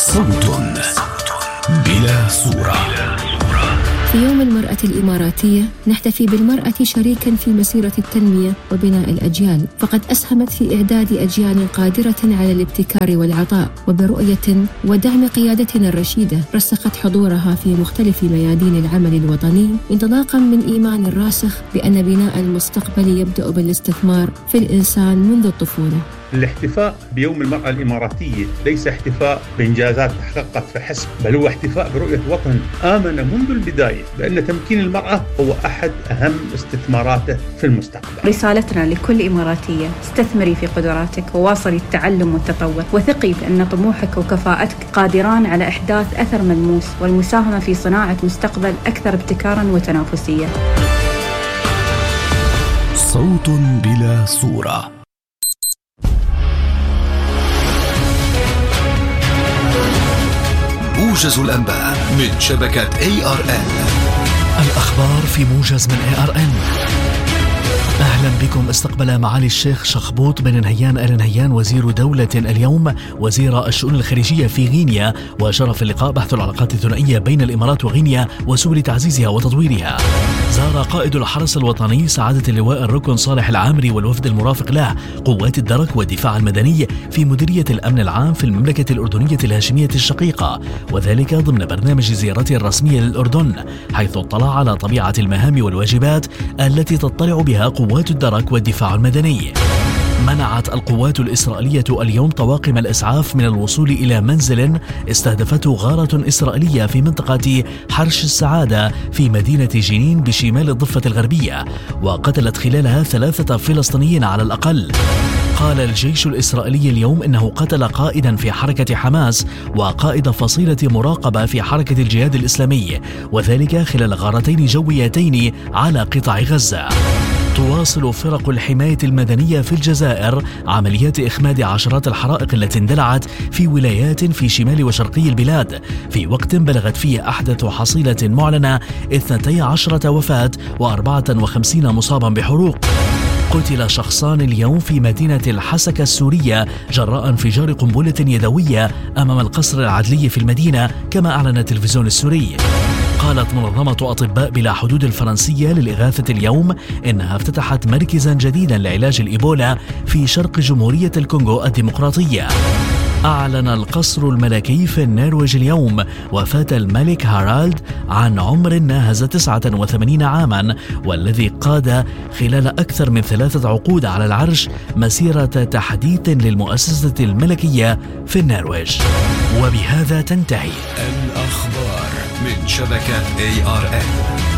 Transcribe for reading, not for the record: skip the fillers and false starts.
صوت بلا صورة. في يوم المرأة الإماراتية نحتفي بالمرأة شريكاً في مسيرة التنمية وبناء الأجيال، فقد أسهمت في إعداد أجيال قادرة على الابتكار والعطاء، وبرؤية ودعم قيادتنا الرشيدة رسخت حضورها في مختلف ميادين العمل الوطني، انطلاقاً من إيمان راسخ بأن بناء المستقبل يبدأ بالاستثمار في الإنسان منذ الطفولة. الاحتفاء بيوم المرأة الإماراتية ليس احتفاء بإنجازات تحققت فحسب، بل هو احتفاء برؤية وطن آمن منذ البداية بأن تمكين المرأة هو أحد أهم استثماراته في المستقبل. رسالتنا لكل إماراتية: استثمري في قدراتك وواصلي التعلم والتطور، وثقي بأن طموحك وكفاءتك قادران على إحداث أثر ملموس والمساهمة في صناعة مستقبل أكثر ابتكاراً وتنافسية. صوت بلا صورة. موجز الأنباء من شبكة ARN. الأخبار في موجز من ARN. أهلا بكم. استقبل معالي الشيخ شخبوط بن نهيان آل نهيان وزير دولة اليوم وزير الشؤون الخارجية في غينيا، وشرف اللقاء بحث العلاقات الثنائية بين الإمارات وغينيا وسبل تعزيزها وتطويرها. زار قائد الحرس الوطني سعادة اللواء الركن صالح العامري والوفد المرافق له قوات الدرك والدفاع المدني في مديرية الأمن العام في المملكة الأردنية الهاشمية الشقيقة، وذلك ضمن برنامج زيارته الرسمية للأردن، حيث اطلع على طبيعة المهام والواجبات التي تطلع بها قوات الدرك والدفاع المدني. منعت القوات الإسرائيلية اليوم طواقم الإسعاف من الوصول إلى منزل استهدفته غارة إسرائيلية في منطقة حرش السعادة في مدينة جنين بشمال الضفة الغربية، وقتلت خلالها 3 فلسطينيين على الأقل. قال الجيش الإسرائيلي اليوم إنه قتل قائدا في حركة حماس وقائد فصيلة مراقبة في حركة الجهاد الإسلامي، وذلك خلال غارتين جويتين على قطاع غزة. تواصل فرق الحماية المدنية في الجزائر عمليات إخماد عشرات الحرائق التي اندلعت في ولايات في شمال وشرقي البلاد، في وقت بلغت فيه أحدث حصيلة معلنة 12 وفاة و54 مصابا بحروق. قتل شخصان اليوم في مدينة الحسكة السورية جراء انفجار قنبلة يدوية أمام القصر العدلي في المدينة، كما أعلن التلفزيون السوري. قالت منظمة أطباء بلا حدود الفرنسية للإغاثة اليوم إنها افتتحت مركزا جديدا لعلاج الإيبولا في شرق جمهورية الكونغو الديمقراطية. أعلن القصر الملكي في النرويج اليوم وفاة الملك هارالد عن عمر ناهز 89 عاما، والذي قاد خلال أكثر من 3 عقود على العرش مسيرة تحديث للمؤسسة الملكية في النرويج. وبهذا تنتهي الأخبار من شبكة ARN.